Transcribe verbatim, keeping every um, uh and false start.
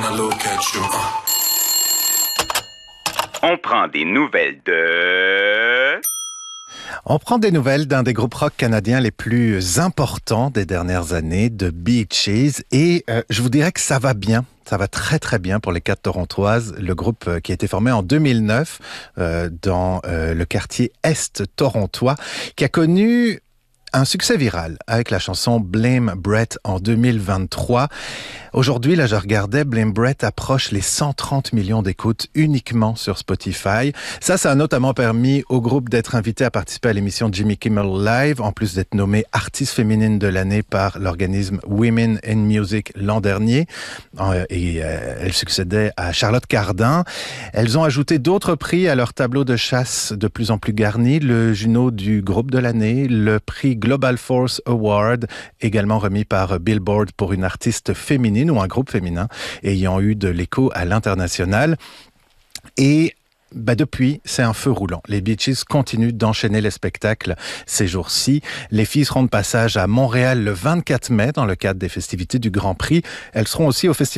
On prend des nouvelles de... On prend des nouvelles d'un des groupes rock canadiens les plus importants des dernières années, de Bee Gees, et euh, je vous dirais que ça va bien. Ça va très très bien pour les quatre Torontoises, le groupe euh, qui a été formé en deux mille neuf euh, dans euh, le quartier Est torontois, qui a connu un succès viral avec la chanson Blame Brett en deux mille vingt-trois. Aujourd'hui, là, je regardais, Blame Brett approche les cent trente millions d'écoutes uniquement sur Spotify. Ça, ça a notamment permis au groupe d'être invité à participer à l'émission Jimmy Kimmel Live, en plus d'être nommé artiste féminine de l'année par l'organisme Women in Music l'an dernier. Et euh, elle succédait à Charlotte Cardin. Elles ont ajouté d'autres prix à leur tableau de chasse de plus en plus garni. Le Juno du groupe de l'année, le prix Global Force Award, également remis par Billboard pour une artiste féminine ou un groupe féminin ayant eu de l'écho à l'international. Et bah depuis, c'est un feu roulant. Les Bee Gees continuent d'enchaîner les spectacles ces jours-ci. Les filles seront de passage à Montréal le vingt-quatre mai dans le cadre des festivités du Grand Prix. Elles seront aussi au festival